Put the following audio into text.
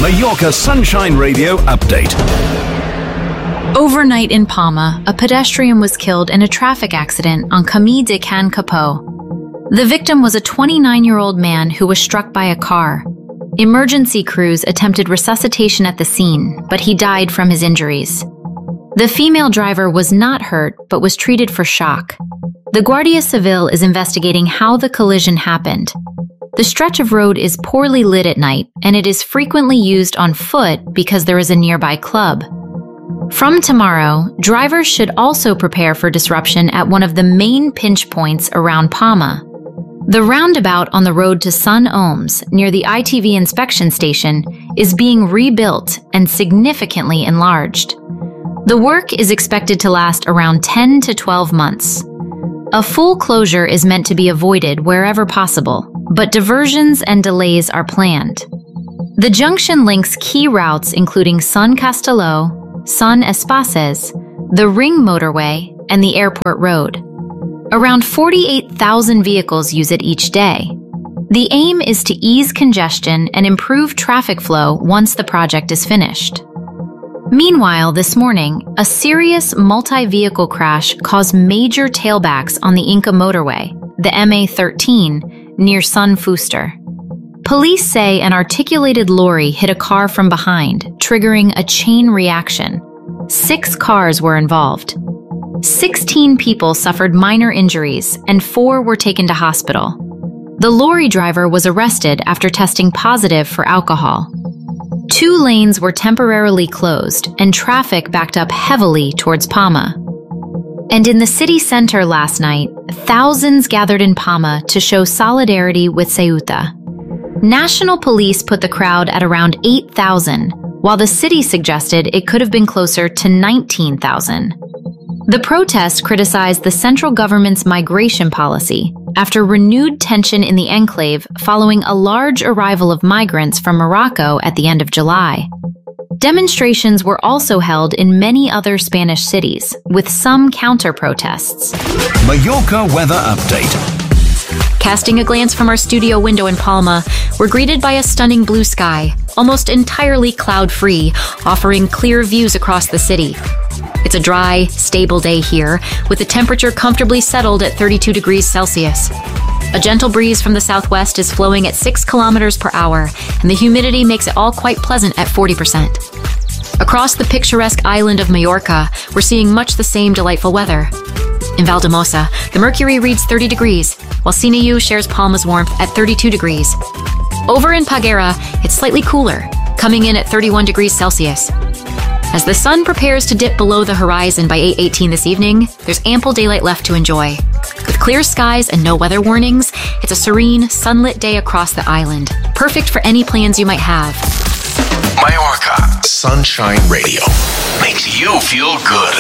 Mallorca Sunshine Radio update. Overnight in Palma, a pedestrian was killed in a traffic accident on Camí de Can Capó. The victim was a 29-year-old man who was struck by a car. Emergency crews attempted resuscitation at the scene, but he died from his injuries. The female driver was not hurt, but was treated for shock. The Guardia Civil is investigating how the collision happened. The stretch of road is poorly lit at night, and it is frequently used on foot because there is a nearby club. From tomorrow, drivers should also prepare for disruption at one of the main pinch points around Palma. The roundabout on the road to Sun Oms, near the ITV inspection station, is being rebuilt and significantly enlarged. The work is expected to last around 10 to 12 months. A full closure is meant to be avoided wherever possible, but diversions and delays are planned. The junction links key routes including Sun Castelló, Sun Espases, the Ring Motorway, and the Airport Road. Around 48,000 vehicles use it each day. The aim is to ease congestion and improve traffic flow once the project is finished. Meanwhile, this morning, a serious multi-vehicle crash caused major tailbacks on the Inca motorway, the MA13, near Sun Fuster. Police say an articulated lorry hit a car from behind, triggering a chain reaction. 6 cars were involved. 16 people suffered minor injuries, and 4 were taken to hospital. The lorry driver was arrested after testing positive for alcohol. 2 lanes were temporarily closed, and traffic backed up heavily towards Palma. And in the city center last night, thousands gathered in Palma to show solidarity with Ceuta. National police put the crowd at around 8,000, while the city suggested it could have been closer to 19,000. The protest criticized the central government's migration policy after renewed tension in the enclave following a large arrival of migrants from Morocco at the end of July. Demonstrations were also held in many other Spanish cities, with some counter-protests. Mallorca weather update. Casting a glance from our studio window in Palma, we're greeted by a stunning blue sky, almost entirely cloud-free, offering clear views across the city. It's a dry, stable day here, with the temperature comfortably settled at 32 degrees Celsius. A gentle breeze from the southwest is flowing at 6 kilometers per hour, and the humidity makes it all quite pleasant at 40%. Across the picturesque island of Mallorca, we're seeing much the same delightful weather. In Valldemossa, the mercury reads 30 degrees, while Sineu shares Palma's warmth at 32 degrees. Over in Peguera, it's slightly cooler, coming in at 31 degrees Celsius. As the sun prepares to dip below the horizon by 8:18 this evening, there's ample daylight left to enjoy. With clear skies and no weather warnings, it's a serene, sunlit day across the island, perfect for any plans you might have. Mallorca Sunshine Radio makes you feel good.